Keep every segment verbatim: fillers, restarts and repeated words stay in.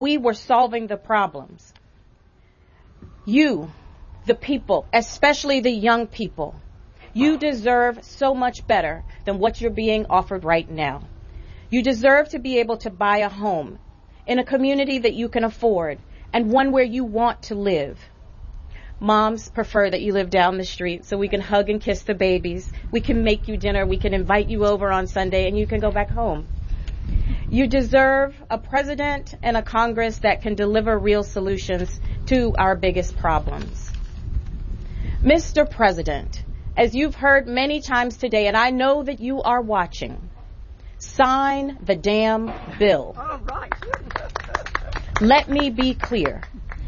we were solving the problems. You, the people, especially the young people, you deserve so much better than what you're being offered right now. You deserve to be able to buy a home in a community that you can afford and one where you want to live. Moms prefer that you live down the street so we can hug and kiss the babies. We can make you dinner. We can invite you over on Sunday and you can go back home. You deserve a president and a Congress that can deliver real solutions to our biggest problems. Mister President, as you've heard many times today, and I know that you are watching, sign the damn bill. All right. Let me be clear.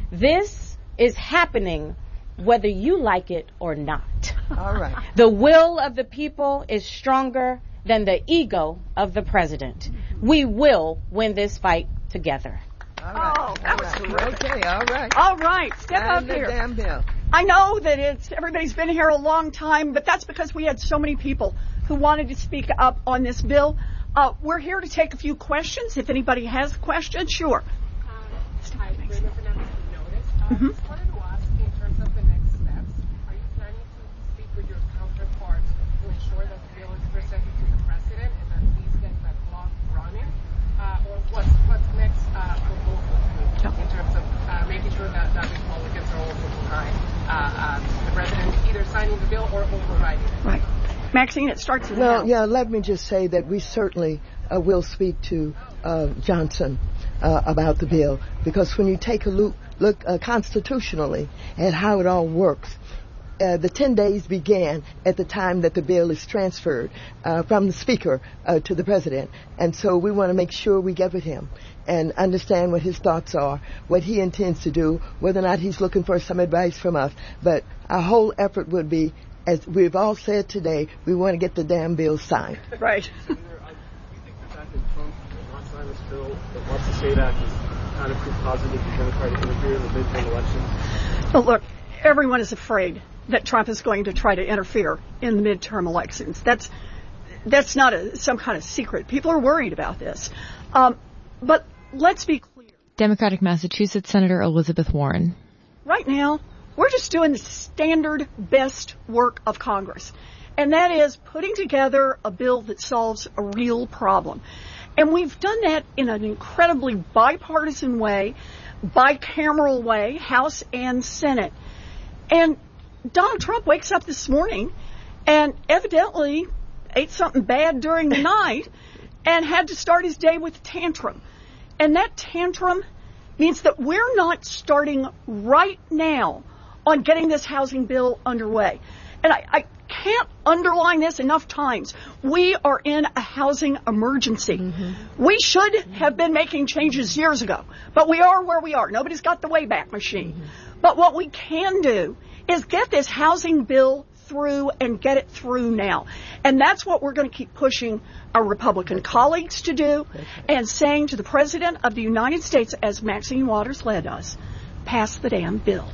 This is happening whether you like it or not. All right. The will of the people is stronger than the ego of the president. We will win this fight together. All right. Oh, that was terrific. Okay, all right. All right, step Sign up the here. damn bill. I know that it's everybody's been here a long time, but that's because we had so many people who wanted to speak up on this bill. Uh, we're here to take a few questions. If anybody has questions, sure. Um, I bring up another notice. I Mm-hmm. just wanted to ask, in terms of the next steps, are you planning to speak with your counterparts to ensure that the bill is presented to the president and that these get that clock running? Uh, or what's, what's next uh, for both of you in terms of uh, making sure that, that Republicans are also behind uh, uh, the president either signing the bill or overriding it? Right. Maxine, it starts with Well, you. yeah, let me just say that we certainly uh, will speak to uh, Johnson uh, about the bill, because when you take a look, look uh, constitutionally at how it all works, uh, the ten days began at the time that the bill is transferred uh, from the Speaker uh, to the President. And so we want to make sure we get with him and understand what his thoughts are, what he intends to do, whether or not he's looking for some advice from us. But our whole effort would be, as we've all said today, we want to get the damn bill signed. Right. Do you think the fact that Trump will not sign this bill, that wants to say that, is kind of proof positive he's going to try to interfere in the midterm elections? Well, look, everyone is afraid that Trump is going to try to interfere in the midterm elections. That's that's not a, some kind of secret. People are worried about this. Um, but let's be clear. Democratic Massachusetts Senator Elizabeth Warren. Right now, we're just doing the standard best work of Congress, and that is putting together a bill that solves a real problem. And we've done that in an incredibly bipartisan way, bicameral way, House and Senate. And Donald Trump wakes up this morning and evidently ate something bad during the night and had to start his day with a tantrum. And that tantrum means that we're not starting right now on getting this housing bill underway. And I, I can't underline this enough times. We are in a housing emergency. Mm-hmm. We should have been making changes years ago, but we are where we are. Nobody's got the Wayback Machine. Mm-hmm. But what we can do is get this housing bill through and get it through now. And that's what we're going to keep pushing our Republican colleagues to do, and saying to the President of the United States, as Maxine Waters led us, pass the damn bill.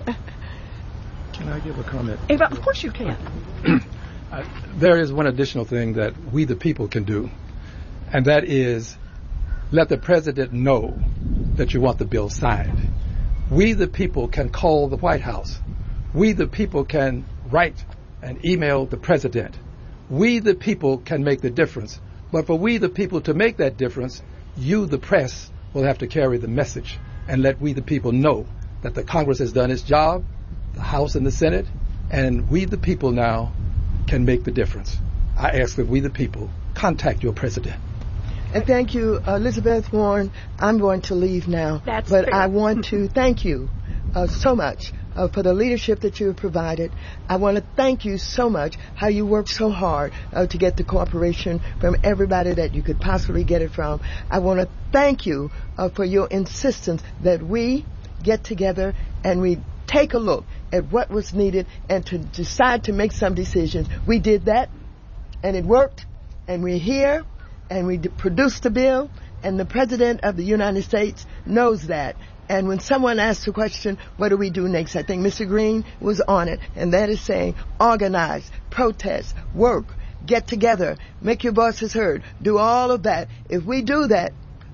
Can I give a comment? Ava, of course you can. uh, there is one additional thing that we the people can do, and that is let the President know that you want the bill signed. We the people can call the White House. We the people can write and email the President. We the people can make the difference. But for we the people to make that difference, you the press will have to carry the message and let we the people know that the Congress has done its job, the House and the Senate, and we the people now can make the difference. I ask that we the people contact your President. And thank you, Elizabeth Warren. I'm going to leave now. That's but fair. I want to thank you uh, so much uh, for the leadership that you have provided. I want to thank you so much how you worked so hard uh, to get the cooperation from everybody that you could possibly get it from. I want to thank you uh, for your insistence that we get together and we take a look at what was needed and to decide to make some decisions. We did that, and it worked, and we're here, and we d- produced the bill, and the President of the United States knows that. And when someone asks the question, what do we do next? I think Mister Green was on it, and that is saying organize, protest, work, get together, make your voices heard, do all of that. If we do that,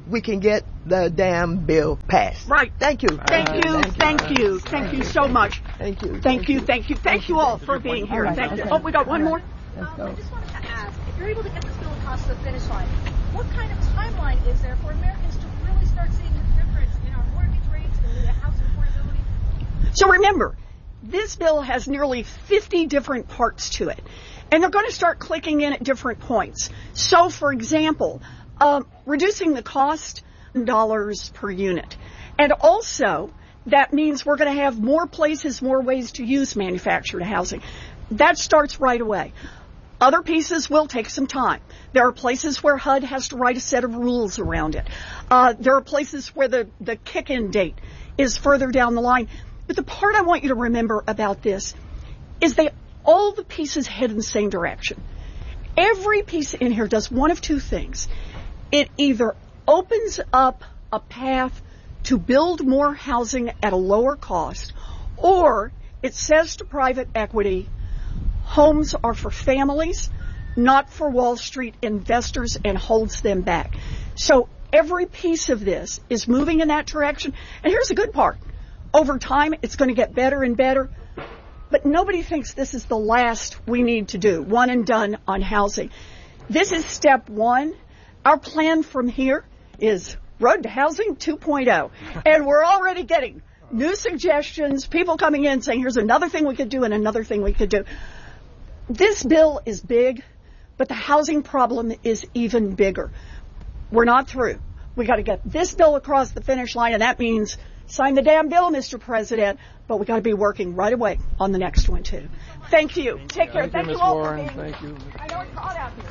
we can get the damn bill passed. Right. Thank you. Thank Uh, you. Thank you. Thank you so much. Thank you. Thank you. Thank you. Thank you all for being here. Thank you. Oh, we got one more. Um, I just wanted to ask, if you're able to get this bill across the finish line, what kind of timeline is there for Americans to really start seeing the difference in our mortgage rates and the housing affordability? So remember, this bill has nearly fifty different parts to it, and they're going to start clicking in at different points. So, for example, um, reducing the cost dollars per unit, and also that means we're going to have more places, more ways to use manufactured housing. That starts right away. Other pieces will take some time. There are places where H U D has to write a set of rules around it. Uh, there are places where the, the kick-in date is further down the line. But the part I want you to remember about this is they all the pieces head in the same direction. Every piece in here does one of two things. It either opens up a path to build more housing at a lower cost, or it says to private equity, homes are for families, not for Wall Street investors, and holds them back. So every piece of this is moving in that direction. And here's the good part. Over time, it's going to get better and better. But nobody thinks this is the last we need to do, one and done on housing. This is step one. Our plan from here is Road to Housing two point oh. And we're already getting new suggestions, people coming in saying, here's another thing we could do and another thing we could do. This bill is big, but the housing problem is even bigger. We're not through. We got to get this bill across the finish line, and that means sign the damn bill, Mister President, but we got to be working right away on the next one, too. Thank you. Take care. Thank you, Thank you all Warren. for being Thank you. I know it's hot out here.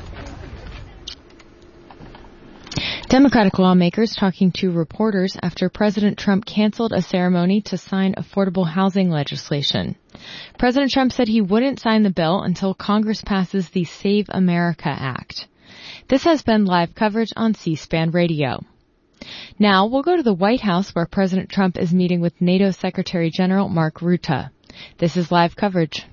Democratic lawmakers talking to reporters after President Trump canceled a ceremony to sign affordable housing legislation. President Trump said he wouldn't sign the bill until Congress passes the Save America Act. This has been live coverage on C-SPAN Radio. Now we'll go to the White House, where President Trump is meeting with NATO Secretary General Mark Rutte. This is live coverage.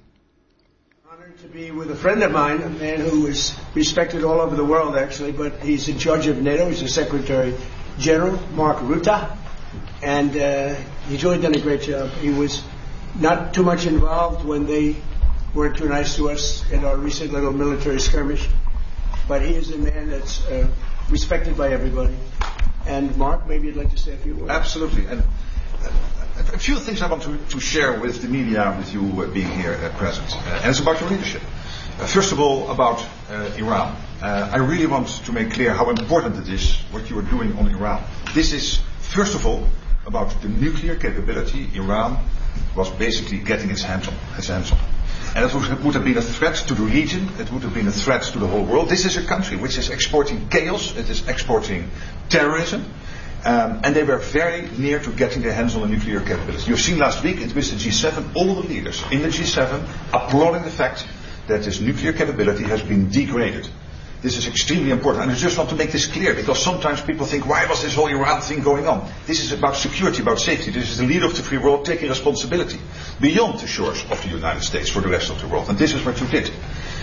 To be with a friend of mine, a man who is respected all over the world, actually, but he's in charge of NATO. He's the Secretary General, Mark Rutte, and uh, he's really done a great job. He was not too much involved when they weren't too nice to us in our recent little military skirmish, but he is a man that's uh, respected by everybody. And Mark, maybe you'd like to say a few words. Absolutely. And uh, a few things I want to, to share with the media, with you uh, being here uh, present. Uh, and it's about your leadership. Uh, first of all, about uh, Iran. Uh, I really want to make clear how important it is what you are doing on Iran. This is, first of all, about the nuclear capability Iran was basically getting its hands on. Its hands on. And it would, would have been a threat to the region. It would have been a threat to the whole world. This is a country which is exporting chaos. It is exporting terrorism. Um, and they were very near to getting their hands on the nuclear capability. You've seen last week it was the G seven, all the leaders in the G seven applauding the fact that this nuclear capability has been degraded. This is extremely important. And I just want to make this clear, because sometimes people think, why was this whole Iran thing going on? This is about security, about safety. This is the leader of the free world taking responsibility beyond the shores of the United States for the rest of the world. And this is what you did.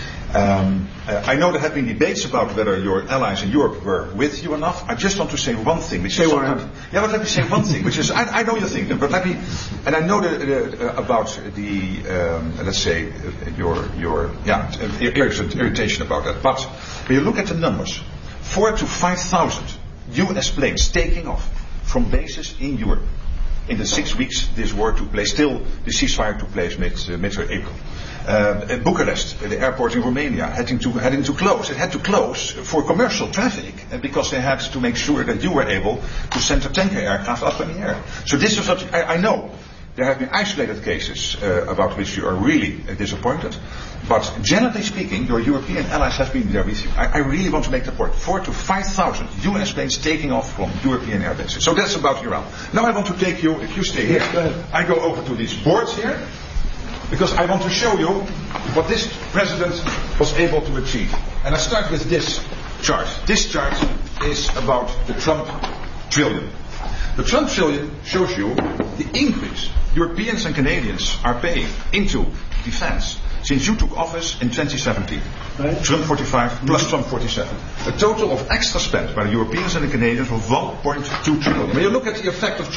Um, uh, I know there have been debates about whether your allies in Europe were with you enough. I just want to say one thing, which say is one. Yeah, but let me say one thing, which is I, I know you think that, but let me. And I know the, the, uh, about the um, let's say uh, your your yeah irritation about that. But when you look at the numbers, four to five thousand U S planes taking off from bases in Europe in the six weeks this war took place. Still, the ceasefire took place mid uh, mid April. Uh, Bucharest, the airport in Romania, having to, having to close. It had to close for commercial traffic uh, because they had to make sure that you were able to send a tanker aircraft up in the air. So this is what I, I know. There have been isolated cases uh, about which you are really uh, disappointed. But generally speaking, your European allies have been there with you. I, I really want to make the point. Four to five thousand U S planes taking off from European air bases. So that's about Iran. Now I want to take you, if you stay here, yes, go ahead. I go over to these boards here, because I want to show you what this president was able to achieve. And I start with this chart. This chart is about the Trump trillion. The Trump trillion shows you the increase Europeans and Canadians are paying into defense since you took office in twenty seventeen. Right. Trump forty-five plus Trump forty-seven. A total of extra spent by the Europeans and the Canadians of one point two trillion. When you look at the effect of